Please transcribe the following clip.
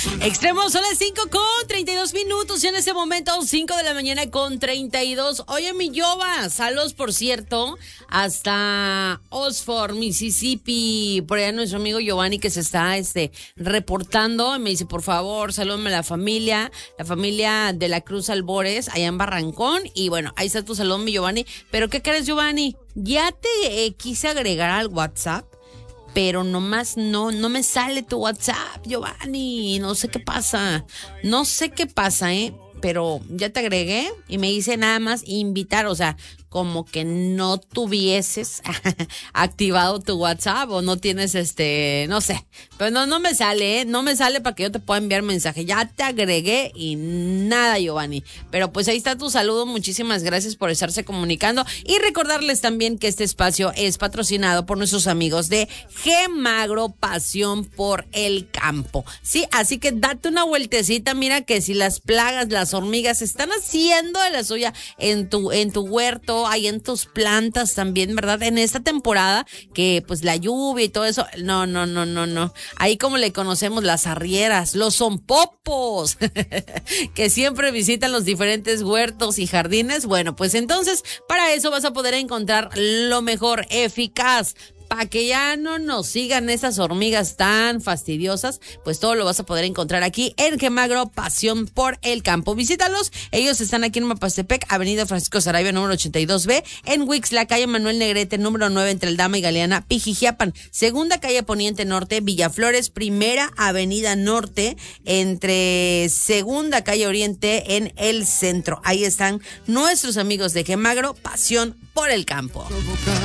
Extremos, son las 5:32 y en ese momento 5:32 a.m. Oye, mi Yoba, saludos, por cierto, hasta Oxford, Mississippi. Por allá nuestro amigo Giovanni que se está reportando. Y me dice, por favor, salúdame a la familia de la Cruz Albores, allá en Barrancón. Y bueno, ahí está tu saludo, mi Giovanni. Pero ¿qué crees, Giovanni? Ya te quise agregar al WhatsApp, pero nomás no me sale tu WhatsApp, Giovanni. No sé qué pasa, pero ya te agregué y me dice nada más invitar, o sea, como que no tuvieses activado tu WhatsApp o no tienes no sé, pero no me sale, no me sale para que yo te pueda enviar mensaje. Ya te agregué y nada, Giovanni, pero pues ahí está tu saludo. Muchísimas gracias por estarse comunicando y recordarles también que este espacio es patrocinado por nuestros amigos de Gemagro, pasión por el campo, sí, así que date una vueltecita. Mira que si las plagas, las hormigas están haciendo de la suya en tu huerto, ahí en tus plantas también, ¿verdad? En esta temporada que pues la lluvia y todo eso, no. Ahí como le conocemos, las arrieras, los zompopos, que siempre visitan los diferentes huertos y jardines. Bueno, pues entonces para eso vas a poder encontrar lo mejor, eficaz, para que ya no nos sigan esas hormigas tan fastidiosas. Pues todo lo vas a poder encontrar aquí en Gemagro, pasión por el campo. Visítalos, ellos están aquí en Mapastepec, avenida Francisco Sarabia, número 82B, en Huixla, calle Manuel Negrete, número 9, entre Aldama y Galeana, Pijijiapan, segunda calle Poniente Norte, Villaflores, primera avenida Norte, entre segunda calle Oriente, en el centro. Ahí están nuestros amigos de Gemagro, pasión por el campo.